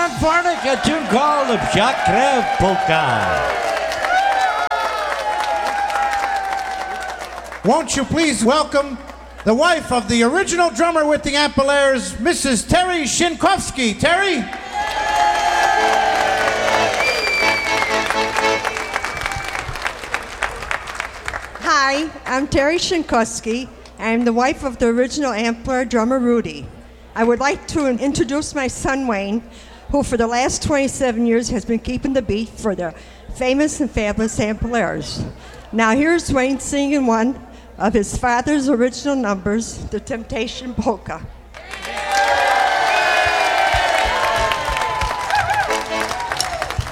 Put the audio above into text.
Farnick, a tune called Jacques Crève Polka. Won't you please welcome the wife of the original drummer with the Ampolaires, Mrs. Terry Shinkowski. Terry? Hi, I'm Terry Shinkowski. I'm the wife of the original Ampolaire drummer, Rudy. I would like to introduce my son, Wayne, who for the last 27 years has been keeping the beat for the famous and fabulous Ampolaires. Now here's Wayne singing one of his father's original numbers, the Temptation Polka.